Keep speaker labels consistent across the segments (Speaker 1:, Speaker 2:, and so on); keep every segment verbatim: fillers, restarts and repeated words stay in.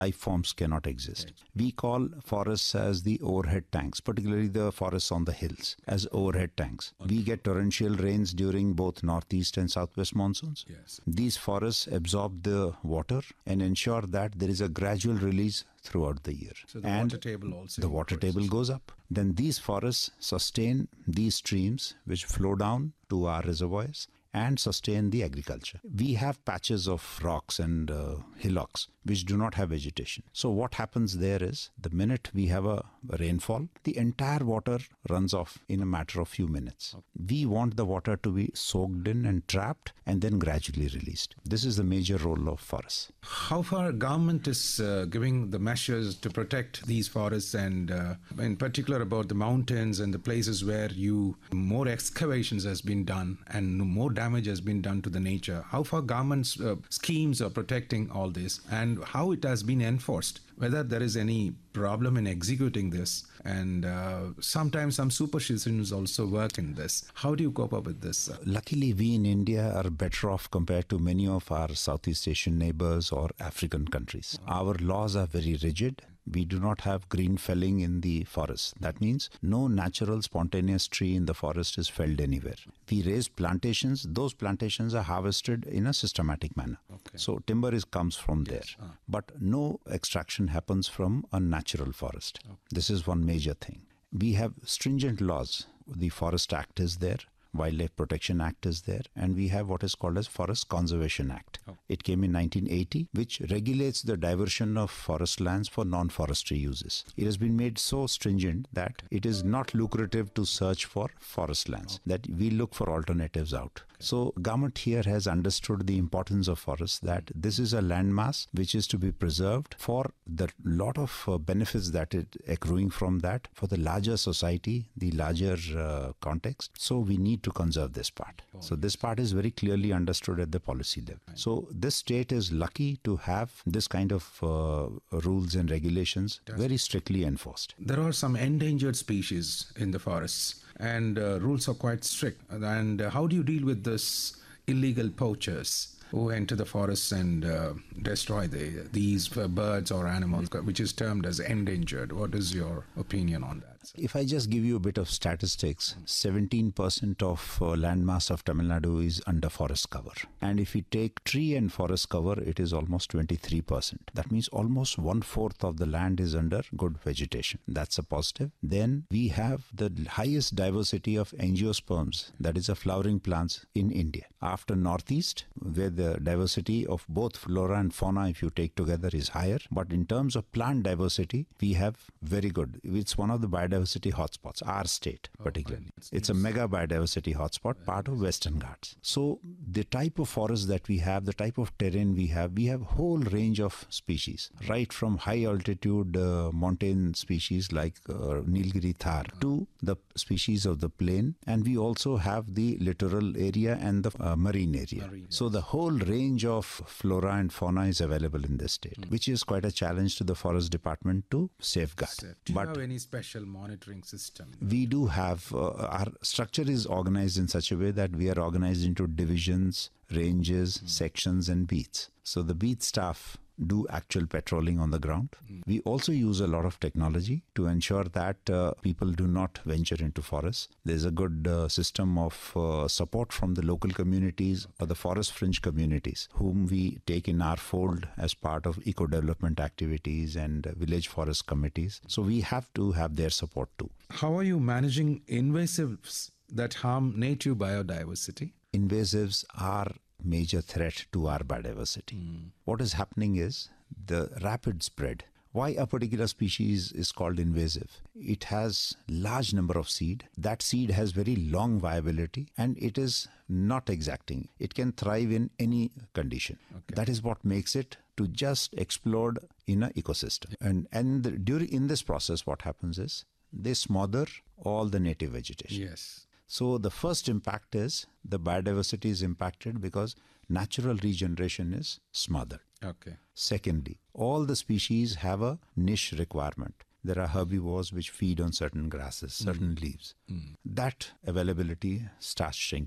Speaker 1: life forms cannot exist. Right. We call forests as the overhead tanks, particularly the forests on the hills, as overhead tanks. Okay. We get torrential rains during both northeast and southwest monsoons. Yes. These forests absorb the water and ensure that there is a gradual release throughout the year.
Speaker 2: So the
Speaker 1: and
Speaker 2: water table also
Speaker 1: the water
Speaker 2: increases.
Speaker 1: table goes up. Then these forests sustain these streams which flow down to our reservoirs and sustain the agriculture. We have patches of rocks and uh, hillocks which do not have vegetation. So what happens there is, the minute we have a rainfall, the entire water runs off in a matter of few minutes. Okay. We want the water to be soaked in and trapped and then gradually released. This is the major role of forests.
Speaker 2: How far government is uh, giving the measures to protect these forests, and uh, in particular about the mountains and the places where you more excavations has been done and more damage has been done to the nature? How far government's uh, schemes are protecting all this, and how it has been enforced, whether there is any problem in executing this, and uh, sometimes some superstitions also work in this. How do you cope up with this?
Speaker 1: Luckily, we in India are better off compared to many of our Southeast Asian neighbors or African countries. Our laws are very rigid. We do not have green felling in the forest. That means no natural spontaneous tree in the forest is felled anywhere. We raise plantations. Those plantations are harvested in a systematic manner. Okay. So timber is comes from yes. there. Ah. But no extraction happens from a natural forest. Okay. This is one major thing. We have stringent laws. The Forest Act is there. Wildlife Protection Act is there, and we have what is called as Forest Conservation Act. Oh. It came in nineteen eighty, which regulates the diversion of forest lands for non-forestry uses. It has been made so stringent that it is not lucrative to search for forest lands, oh. that we look for alternatives out. Okay. So government here has understood the importance of forests, that this is a landmass which is to be preserved for the lot of uh, benefits that it accruing from that for the larger society, the larger uh, context. So we need to conserve this part. Oh, so yes. this part is very clearly understood at the policy level. Right. So this state is lucky to have this kind of uh, rules and regulations very strictly enforced.
Speaker 2: There are some endangered species in the forests, and uh, rules are quite strict. And uh, how do you deal with this illegal poachers who enter the forests and uh, destroy the, these uh, birds or animals, which is termed as endangered? What is your opinion on that?
Speaker 1: If I just give you a bit of statistics, seventeen percent of uh, landmass of Tamil Nadu is under forest cover. And if we take tree and forest cover, it is almost twenty-three percent. That means almost one-fourth of the land is under good vegetation. That's a positive. Then we have the highest diversity of angiosperms, that is a flowering plants in India. After Northeast, where the diversity of both flora and fauna, if you take together, is higher. But in terms of plant diversity, we have very good. It's one of the biodiversity hotspots, our state particularly. Oh, it's a mega biodiversity hotspot, part of Western Ghats. So the type of forest that we have, the type of terrain we have, we have a whole range of species, right from high altitude uh, mountain species like uh, Nilgiri Thar to the species of the plain. And we also have the littoral area and the uh, marine area. Marine, so yes. the whole range of flora and fauna is available in this state, mm. which is quite a challenge to the forest department to safeguard.
Speaker 2: Safe. Do you but have any special monitoring system?
Speaker 1: We do have, uh, our structure is organized in such a way that we are organized into divisions, ranges, mm. sections and beats. So the beat staff do actual patrolling on the ground. Mm. We also use a lot of technology to ensure that uh, people do not venture into forests. There's a good uh, system of uh, support from the local communities or the forest fringe communities, whom we take in our fold as part of eco-development activities and uh, village forest committees. So we have to have their support too.
Speaker 2: How are you managing invasives that harm native biodiversity?
Speaker 1: Invasives are major threat to our biodiversity. Mm. What is happening is the rapid spread. Why a particular species is called invasive? It has large number of seed. That seed has very long viability and it is not exacting. It can thrive in any condition. Okay. That is what makes it to just explode in an ecosystem. And, and the, during in this process, what happens is they smother all the native vegetation.
Speaker 2: Yes.
Speaker 1: So the first impact is the biodiversity is impacted because natural regeneration is smothered.
Speaker 2: Okay.
Speaker 1: Secondly, all the species have a niche requirement. There are herbivores which feed on certain grasses, certain mm. leaves. Mm. That availability starts shrinking.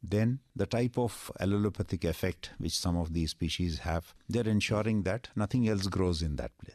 Speaker 1: then the type of allelopathic effect which some of these species have, they're ensuring that nothing else grows in that place.